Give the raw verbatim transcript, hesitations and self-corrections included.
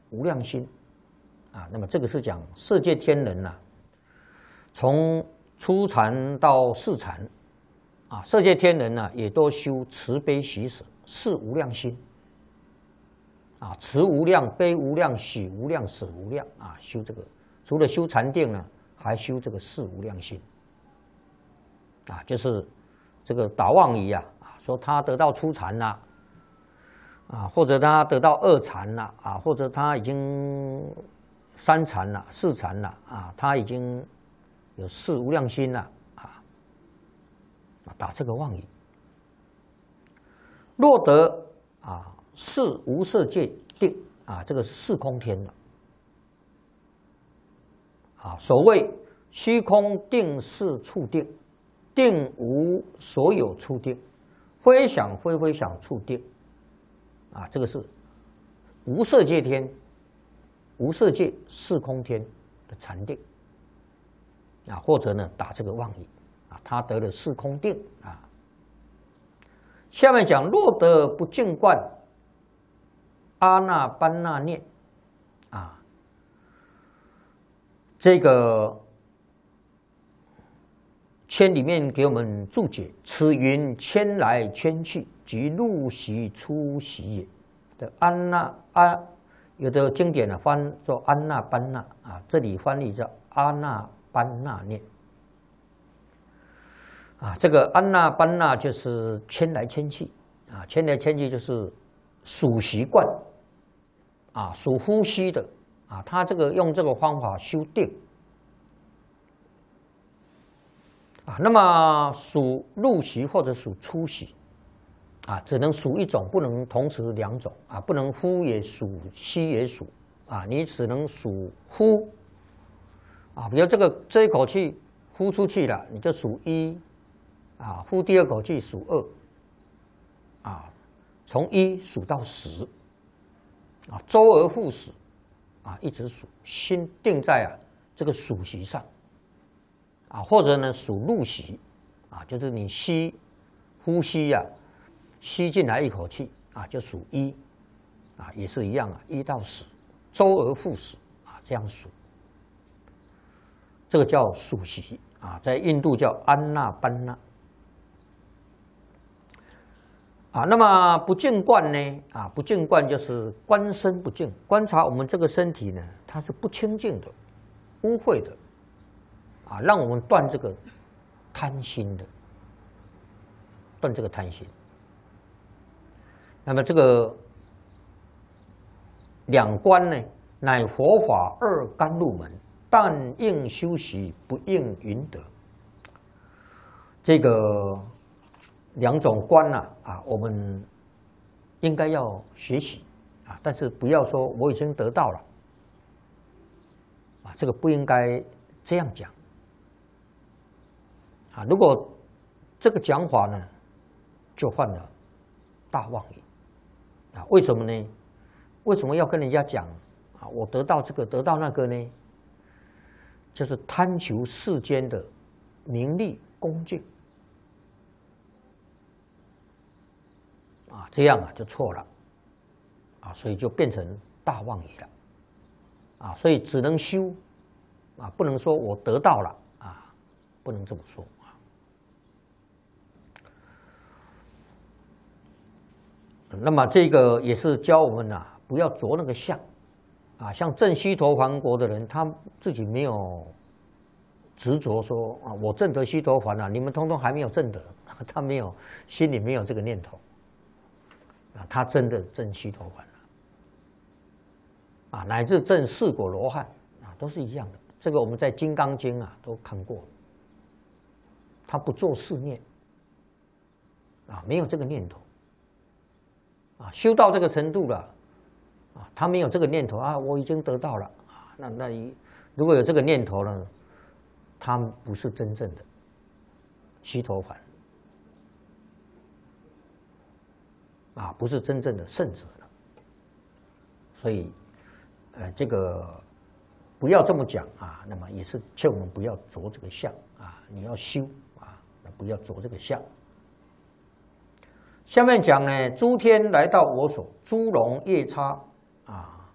无量心啊。那么这个是讲色界天人呐、啊，从初禅到四禅啊，色界天人呢、啊、也都修慈悲喜舍四无量心啊，慈无量、悲无量、喜无量、舍无量啊，修这个除了修禅定呢，还修这个四无量心啊，就是这个达旺仪啊，说他得到初禅了啊，或者他得到二禅了啊，或者他已经三禅了、四禅了啊，他已经有四无量心了啊，打这个妄语。若得啊四无色界定啊，这个是四空天了啊。所谓虚空定是处定，定无所有处定，非想非非想处定啊，这个是无色界天、无色界四空天的禅定。啊，或者呢，打这个妄语啊，他得了四空定啊。下面讲若得不净观阿那般那念啊，这个签里面给我们注解：此云迁来迁去，即入息出息也。的安那阿，有的经典呢翻作安那般那啊，这里翻译叫阿那般那念啊，这个安那般那就是迁来迁去啊，迁来迁去就是数习惯啊，数呼吸的啊，他这个用这个方法修定啊，那么数入息或者数出息啊，只能数一种，不能同时两种啊，不能呼也数，吸也数啊，你只能数呼。啊，比如这个这一口气呼出去了，你就数一，啊，呼第二口气数二，啊，从一数到十，啊，周而复始，啊，一直数，心定在啊这个数息上，啊，或者呢数入息，啊，就是你吸呼吸呀、啊，吸进来一口气，啊，就数一，啊，也是一样啊，一到十，周而复始，啊，这样数。这个叫数息啊，在印度叫安那般那啊。那么不净观呢？啊，不净观就是观身不净，观察我们这个身体呢，它是不清净的、污秽的啊，让我们断这个贪心的，断这个贪心。那么这个两观呢，乃佛法二甘露门。但应修习，不应云得。这个两种观呢、啊，啊，我们应该要学习啊，但是不要说我已经得到了啊，这个不应该这样讲啊。如果这个讲法呢，就犯了大妄语啊。为什么呢？为什么要跟人家讲啊？我得到这个，得到那个呢？就是贪求世间的名利恭敬啊，这样啊就错了啊，所以就变成大妄语了啊，所以只能修啊，不能说我得到了啊，不能这么说啊。那么这个也是教我们啊，不要着那个相。啊，像证须陀洹国的人，他自己没有执着说啊，我证得须陀洹了，你们通通还没有证得，他没有心里没有这个念头啊，他真的证须陀洹了啊，乃至证四果罗汉啊，都是一样的。这个我们在《金刚经》啊都看过，他不做四念啊，没有这个念头啊，修到这个程度了。啊，他没有这个念头啊，我已经得到了啊。那那一如果有这个念头呢，他不是真正的须陀洹啊，不是真正的圣者了。所以，呃，这个不要这么讲啊。那么也是劝我们不要着这个相啊，你要修啊，不要着这个相。下面讲呢，诸天来到我所，诸龙夜叉